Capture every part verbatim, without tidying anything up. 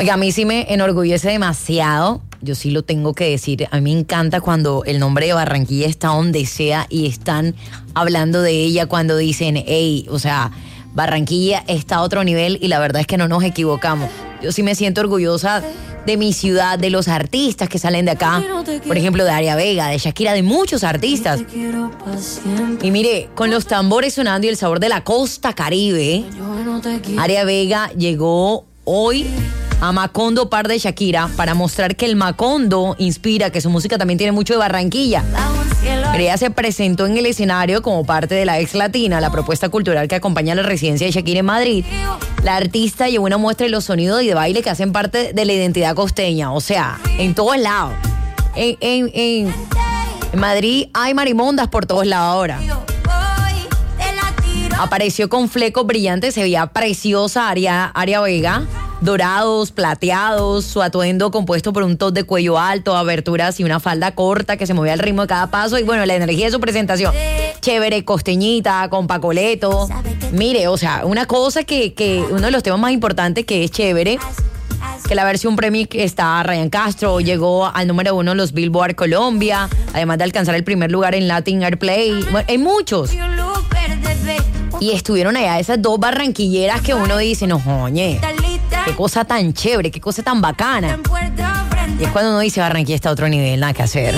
Oiga, a mí sí me enorgullece demasiado. Yo sí lo tengo que decir. A mí me encanta cuando el nombre de Barranquilla está donde sea y están hablando de ella cuando dicen, hey, o sea, Barranquilla está a otro nivel y la verdad es que no nos equivocamos. Yo sí me siento orgullosa de mi ciudad, de los artistas que salen de acá. Por ejemplo, de Aria Vega, de Shakira, de muchos artistas. Y mire, con los tambores sonando y el sabor de la costa Caribe, Aria Vega llegó hoy a Macondo Par de Shakira para mostrar que el Macondo inspira, que su música también tiene mucho de Barranquilla. Pero ella se presentó en el escenario como parte de la Ex Latina, la propuesta cultural que acompaña a la residencia de Shakira en Madrid. La artista llevó una muestra de los sonidos y de baile que hacen parte de la identidad costeña, o sea, en todos lados. En, en, en, en Madrid hay marimondas por todos lados ahora. Apareció con flecos brillantes, se veía preciosa Aria, Aria Vega. Dorados, plateados, su atuendo compuesto por un top de cuello alto, aberturas y una falda corta que se movía al ritmo de cada paso. Y bueno, la energía de su presentación, chévere, costeñita, con pacoleto. Mire, o sea, una cosa que, que uno de los temas más importantes que es chévere, que la versión premium está Ryan Castro, llegó al número uno en los Billboard Colombia, además de alcanzar el primer lugar en Latin Airplay. Bueno, hay muchos. Y estuvieron allá esas dos barranquilleras que uno dice, no, oye, qué cosa tan chévere, qué cosa tan bacana. Y es cuando uno dice, Barranquilla está a otro nivel, nada que hacer.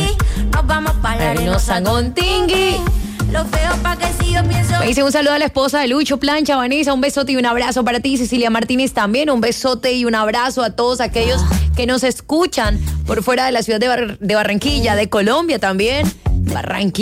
Me dice un saludo a la esposa de Lucho Plancha, Vanessa, un besote y un abrazo para ti, Cecilia Martínez también, un besote y un abrazo a todos aquellos que nos escuchan por fuera de la ciudad de, Bar- de Barranquilla, de Colombia también. Barranquilla.